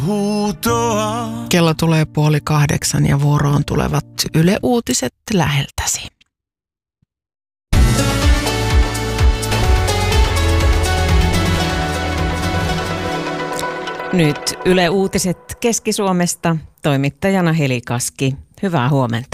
Huutoa. Kello tulee 7:30 ja vuoroon tulevat Yle Uutiset läheltäsi. Nyt Yle Uutiset Keski-Suomesta, toimittajana Heli Kaski. Hyvää huomenta.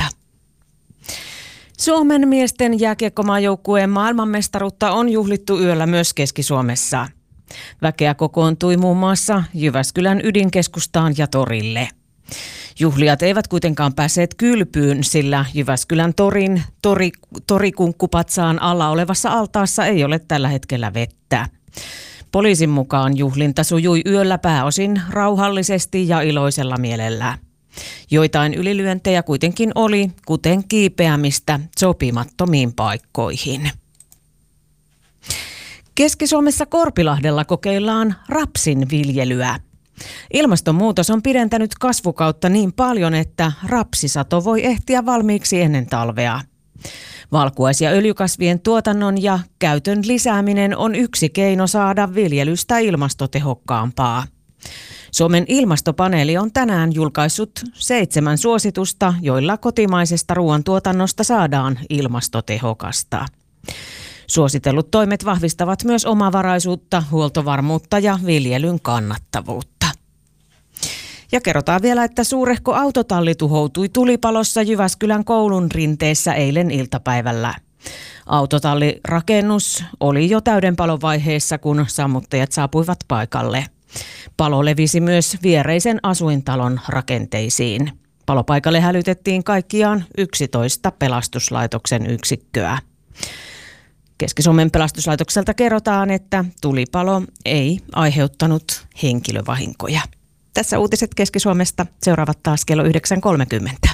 Suomen miesten jääkiekkomaajoukkueen maailmanmestaruutta on juhlittu yöllä myös Keski-Suomessa. Väkeä kokoontui muun muassa Jyväskylän ydinkeskustaan ja torille. Juhlijat eivät kuitenkaan päässeet kylpyyn, sillä Jyväskylän torikunkkupatsaan alla olevassa altaassa ei ole tällä hetkellä vettä. Poliisin mukaan juhlinta sujui yöllä pääosin rauhallisesti ja iloisella mielellä. Joitain ylilyöntejä kuitenkin oli, kuten kiipeämistä sopimattomiin paikkoihin. Keski-Suomessa Korpilahdella kokeillaan rapsin viljelyä. Ilmastonmuutos on pidentänyt kasvukautta niin paljon, että rapsisato voi ehtiä valmiiksi ennen talvea. Valkuais- ja öljykasvien tuotannon ja käytön lisääminen on yksi keino saada viljelystä ilmastotehokkaampaa. Suomen ilmastopaneeli on tänään julkaissut 7 suositusta, joilla kotimaisesta ruoantuotannosta saadaan ilmastotehokasta. Suositellut toimet vahvistavat myös omavaraisuutta, huoltovarmuutta ja viljelyn kannattavuutta. Ja kerrotaan vielä, että suurehko autotalli tuhoutui tulipalossa Jyväskylän koulun rinteessä eilen iltapäivällä. Autotallirakennus oli jo täyden palon vaiheessa, kun sammuttajat saapuivat paikalle. Palo levisi myös viereisen asuintalon rakenteisiin. Palopaikalle hälytettiin kaikkiaan 11 pelastuslaitoksen yksikköä. Keski-Suomen pelastuslaitokselta kerrotaan, että tulipalo ei aiheuttanut henkilövahinkoja. Tässä uutiset Keski-Suomesta. Seuraavat taas kello 9.30.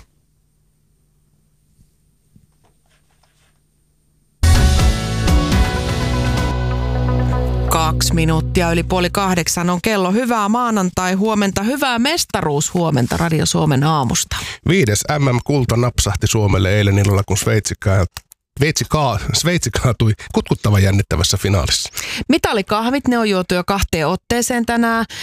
Kaksi minuuttia yli 7:30 on kello. Hyvää maanantai-huomenta, hyvää mestaruushuomenta Radio Suomen aamusta. 5. MM-kulta napsahti Suomelle eilen illalla, kun Sveitsi kaatui kutkuttavan jännittävässä finaalissa. Mitalikahvit, ne on juotu jo 2 otteeseen tänään.